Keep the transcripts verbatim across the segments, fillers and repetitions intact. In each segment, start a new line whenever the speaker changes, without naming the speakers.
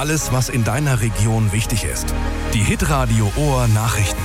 Alles, was in deiner Region wichtig ist. Die Hitradio Ohr Nachrichten.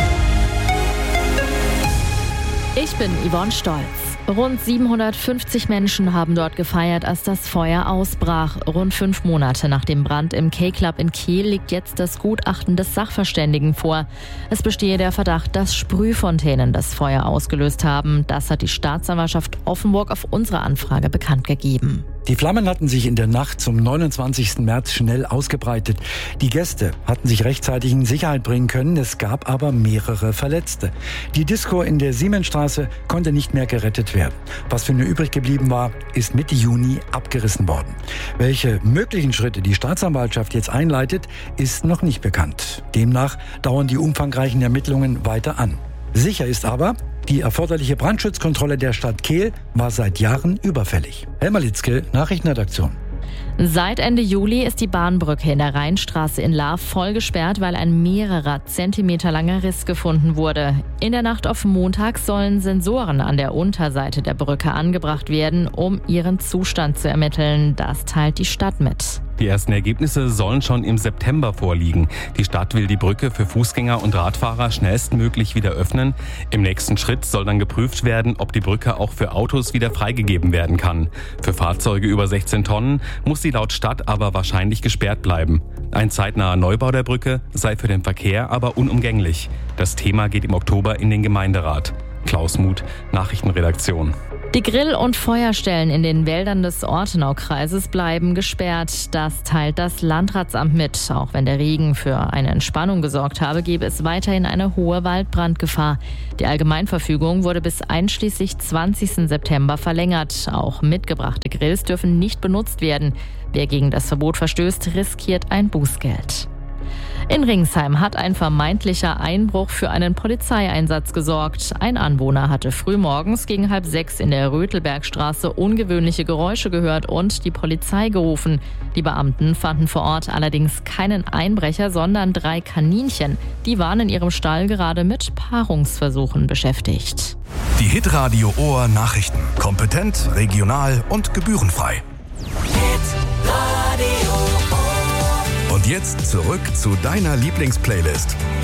Ich bin Yvonne Stolz. Rund siebenhundertfünfzig Menschen haben dort gefeiert, als das Feuer ausbrach. Rund fünf Monate nach dem Brand im K-Club in Kehl liegt jetzt das Gutachten des Sachverständigen vor. Es bestehe der Verdacht, dass Sprühfontänen das Feuer ausgelöst haben. Das hat die Staatsanwaltschaft Offenburg auf unsere Anfrage bekannt gegeben.
Die Flammen hatten sich in der Nacht zum neunundzwanzigsten März schnell ausgebreitet. Die Gäste hatten sich rechtzeitig in Sicherheit bringen können, es gab aber mehrere Verletzte. Die Disco in der Siemensstraße konnte nicht mehr gerettet werden. Was für nur übrig geblieben war, ist Mitte Juni abgerissen worden. Welche möglichen Schritte die Staatsanwaltschaft jetzt einleitet, ist noch nicht bekannt. Demnach dauern die umfangreichen Ermittlungen weiter an. Sicher ist aber, die erforderliche Brandschutzkontrolle der Stadt Kehl war seit Jahren überfällig. Helma Litzke, Nachrichtenredaktion.
Seit Ende Juli ist die Bahnbrücke in der Rheinstraße in Lahr voll gesperrt, weil ein mehrerer Zentimeter langer Riss gefunden wurde. In der Nacht auf Montag sollen Sensoren an der Unterseite der Brücke angebracht werden, um ihren Zustand zu ermitteln. Das teilt die Stadt mit.
Die ersten Ergebnisse sollen schon im September vorliegen. Die Stadt will die Brücke für Fußgänger und Radfahrer schnellstmöglich wieder öffnen. Im nächsten Schritt soll dann geprüft werden, ob die Brücke auch für Autos wieder freigegeben werden kann. Für Fahrzeuge über sechzehn Tonnen muss sie laut Stadt aber wahrscheinlich gesperrt bleiben. Ein zeitnaher Neubau der Brücke sei für den Verkehr aber unumgänglich. Das Thema geht im Oktober in den Gemeinderat. Klaus Muth, Nachrichtenredaktion.
Die Grill- und Feuerstellen in den Wäldern des Ortenaukreises bleiben gesperrt. Das teilt das Landratsamt mit. Auch wenn der Regen für eine Entspannung gesorgt habe, gäbe es weiterhin eine hohe Waldbrandgefahr. Die Allgemeinverfügung wurde bis einschließlich zwanzigsten September verlängert. Auch mitgebrachte Grills dürfen nicht benutzt werden. Wer gegen das Verbot verstößt, riskiert ein Bußgeld. In Ringsheim hat ein vermeintlicher Einbruch für einen Polizeieinsatz gesorgt. Ein Anwohner hatte frühmorgens gegen halb sechs in der Rötelbergstraße ungewöhnliche Geräusche gehört und die Polizei gerufen. Die Beamten fanden vor Ort allerdings keinen Einbrecher, sondern drei Kaninchen. Die waren in ihrem Stall gerade mit Paarungsversuchen beschäftigt.
Die Hitradio Ohr Nachrichten. Kompetent, regional und gebührenfrei. Und jetzt zurück zu deiner Lieblingsplaylist.